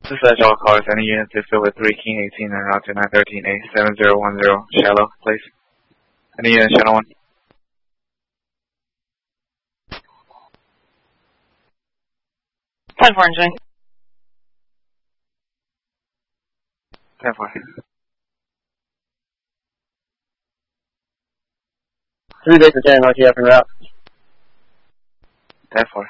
This is all callers. Any units to fill with 3 King 18 and route to 913A 7010 shallow, please. Any unit channel 1. Time for engine. 10-4. 3 days to 10 RTF en route. 10-4.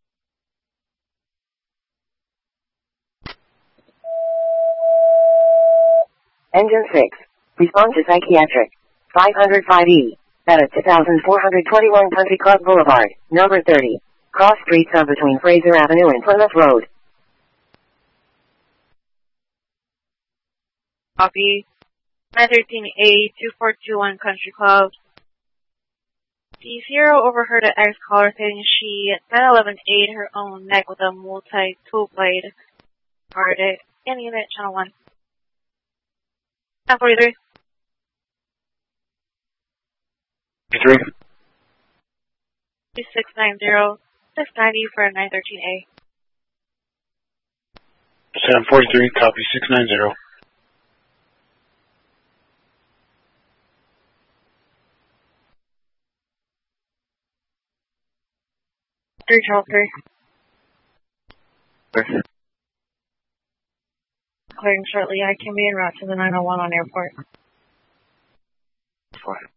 Engine 6. Respond to psychiatric. 505E. At a 2421 Country Club Boulevard, number 30. Cross streets of between Fraser Avenue and Plymouth Road. Copy. 913A 2421 Country Club. D0 overheard an ex-caller saying she 911 her own neck with a multi-tool blade. Target. In unit channel 1. 1043. 3. 2690. 690 for 913A. 743, copy 690. Three Charles 3. Clearing shortly. I can be en route to the 901 on airport. 4.